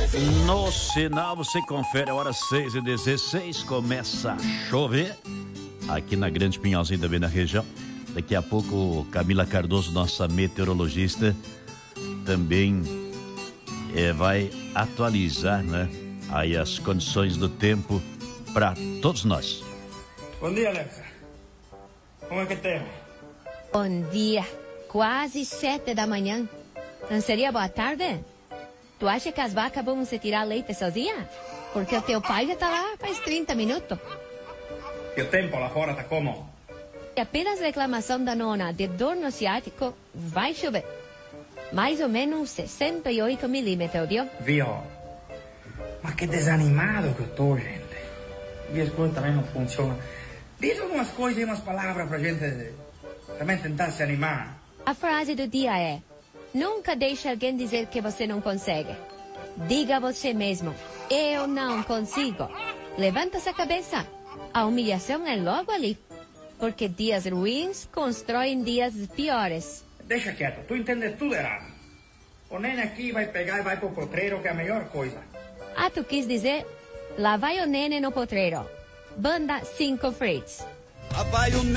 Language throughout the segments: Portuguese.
No sinal você confere a hora 6h16, começa a chover aqui na Grande Pinhalzinho, também na região. Daqui a pouco Camila Cardoso, nossa meteorologista, também vai atualizar, né, aí as condições do tempo para todos nós. Bom dia, Alexa. Como é que temos? Bom dia. Quase 7 da manhã. Não seria boa tarde? Tu acha que as vacas vão se tirar leite sozinha? Porque o teu pai já tá lá faz 30 minutos. E o tempo lá fora tá como? E apenas reclamação da nona de dor no ciático, vai chover. Mais ou menos 68 milímetros, viu? Viu? Mas que desanimado que eu tô, gente. E as coisas também não funcionam. Diz algumas coisas e umas palavras pra gente também tentar se animar. A frase do dia é: nunca deixe alguém dizer que você não consegue. Diga a você mesmo: eu não consigo. Levanta essa cabeça. A humilhação é logo ali. Porque dias ruins constroem dias piores. Deixa quieto, tu entende tudo errado. O Nene aqui vai pegar e vai pro potreiro, que é a melhor coisa. Ah, tu quis dizer: lá vai o Nene no potreiro. Banda 5 Freitas. Lá vai o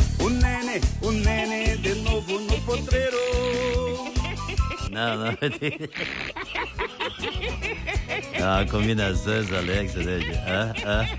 Nene de novo no potreiro. Não. Ah, combinações, Alexa, né?